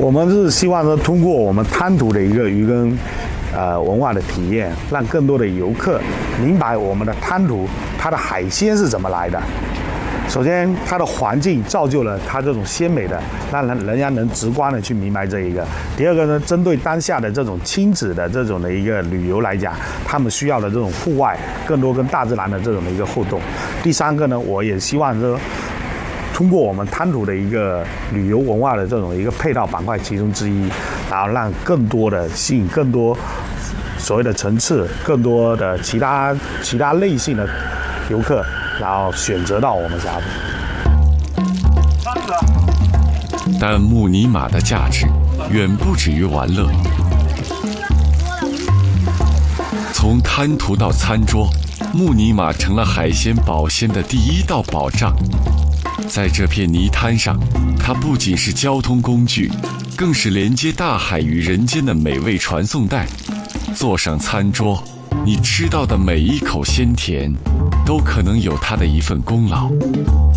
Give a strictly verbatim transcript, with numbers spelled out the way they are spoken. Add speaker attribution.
Speaker 1: 我们是希望说，通过我们滩涂的一个渔耕呃文化的体验，让更多的游客明白我们的滩涂它的海鲜是怎么来的。首先，它的环境造就了它这种鲜美的，让人人家能直观的去明白这一个。第二个呢，针对当下的这种亲子的这种的一个旅游来讲，他们需要的这种户外，更多跟大自然的这种的一个互动。第三个呢，我也希望说，通过我们滩涂的一个旅游文化的这种一个配套板块其中之一，然后让更多的吸引更多所谓的层次，更多的其他其他类型的游客，然后选择到我们峡谷。
Speaker 2: 但木尼玛的价值远不止于玩乐。从滩涂到餐桌，木尼玛成了海鲜保鲜的第一道保障。在这片泥滩上，它不仅是交通工具，更是连接大海与人间的美味传送带。坐上餐桌，你吃到的每一口鲜甜，都可能有它的一份功劳。